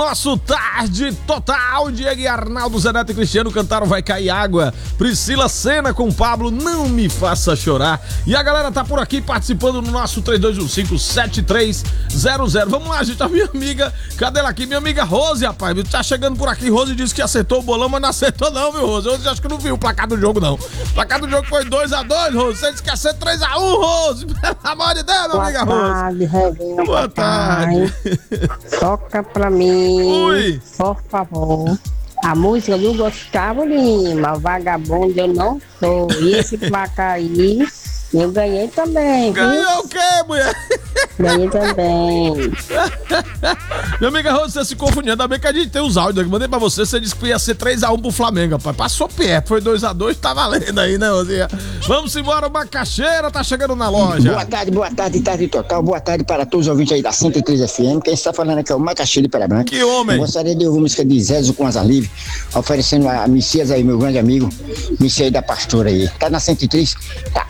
Nosso tarde total, Diego e Arnaldo, Zé Neto e Cristiano cantaram Vai Cair Água. Priscila Sena com Pablo, Não Me Faça Chorar. E a galera tá por aqui participando no nosso 3215-7300. Vamos lá, gente, a minha amiga, cadê ela aqui? Minha amiga Rose, rapaz, tá chegando por aqui. Rose disse que acertou o bolão, mas não acertou não, viu, Rose? Rose acho que não viu o placar do jogo, não. O placar do jogo foi 2-2, Rose. Você disse que ia ser 3-1, Rose. Pelo amor de Deus, minha amiga Rose. Revinho, Boa tarde. Toca pra mim. Ui. Por favor. A música do Gustavo Lima, Vagabundo Eu Não Sou. E esse placar aí, eu ganhei também, viu? Ganhou o quê, mulher? Ganhei também. Minha amiga Rose, você se confundiu. Ainda bem que a gente tem os áudios. Mandei pra você, você disse que ia ser 3-1 pro Flamengo, rapaz. Passou perto, foi 2-2, tá valendo aí, né, Rosinha? Vamos embora, o Macaxeira tá chegando na loja. Boa tarde, tarde total. Boa tarde para todos os ouvintes aí da 103 FM. Quem está falando aqui é o Macaxeira de Pedra Branca. Que homem! Eu gostaria de ouvir a música de Zézo com Asa Livre, oferecendo a Messias aí, meu grande amigo, Messias aí da Pastora aí. Tá na 103? Tá